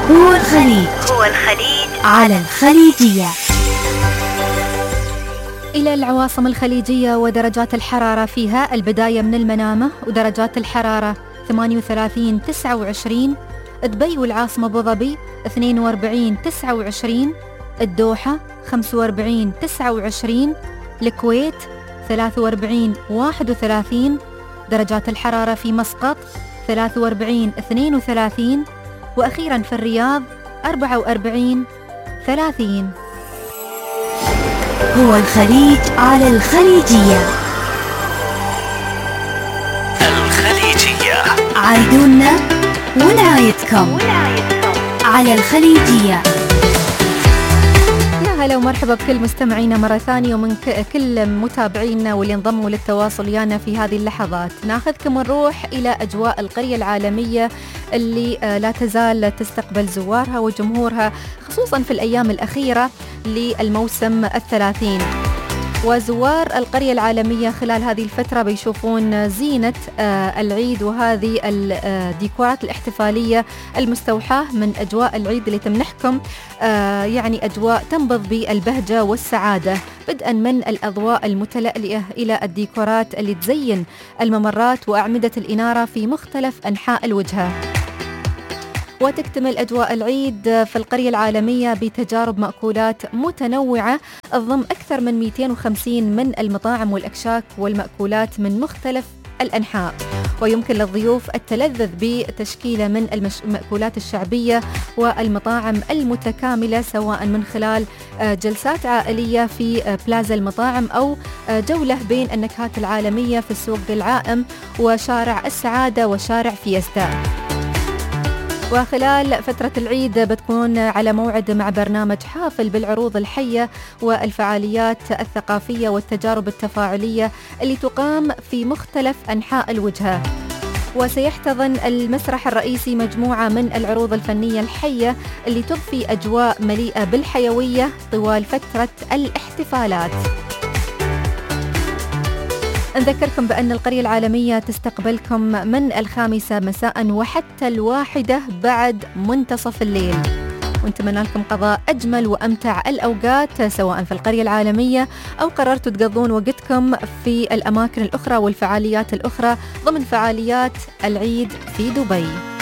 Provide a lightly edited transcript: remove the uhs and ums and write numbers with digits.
هو الخليج على الخليجية. إلى العواصم الخليجية ودرجات الحرارة فيها: البداية من المنامة ودرجات الحرارة 38 29، دبي والعاصمة أبو ظبي 42 29، الدوحة 45 29، الكويت 43 31، درجات الحرارة في مسقط 43 32، وأخيرا في الرياض 44 30. هو الخليج على الخليجية. عايدونا ونعايدكم على الخليجية. يا هلا ومرحبا بكل مستمعينا مرة ثانية، ومن كل متابعينا واللي انضموا للتواصل ويانا في هذه اللحظات. ناخذكم ونروح إلى أجواء القرية العالمية اللي لا تزال تستقبل زوارها وجمهورها، خصوصا في الأيام الأخيرة للموسم 30. وزوار القرية العالمية خلال هذه الفترة بيشوفون زينة العيد وهذه الديكورات الاحتفالية المستوحاة من أجواء العيد اللي تمنحكم يعني أجواء تنبض بالبهجة والسعادة، بدءا من الأضواء المتلألئة إلى الديكورات اللي تزين الممرات وأعمدة الإنارة في مختلف أنحاء الوجهة. وتكتمل أجواء العيد في القرية العالمية بتجارب مأكولات متنوعة تضم أكثر من 250 من المطاعم والأكشاك والمأكولات من مختلف الأنحاء، ويمكن للضيوف التلذذ بتشكيلة من المأكولات الشعبية والمطاعم المتكاملة، سواء من خلال جلسات عائلية في بلازا المطاعم أو جولة بين النكهات العالمية في السوق العائم وشارع السعادة وشارع فيستا. وخلال فترة العيد بتكون على موعد مع برنامج حافل بالعروض الحية والفعاليات الثقافية والتجارب التفاعلية اللي تقام في مختلف أنحاء الوجهة. وسيحتضن المسرح الرئيسي مجموعة من العروض الفنية الحية اللي تضفي أجواء مليئة بالحيوية طوال فترة الاحتفالات. نذكركم بأن القرية العالمية تستقبلكم من 5 مساء وحتى 1 بعد منتصف الليل، ونتمنى لكم قضاء أجمل وأمتع الأوقات سواء في القرية العالمية أو قررتوا تقضون وقتكم في الأماكن الأخرى والفعاليات الأخرى ضمن فعاليات العيد في دبي.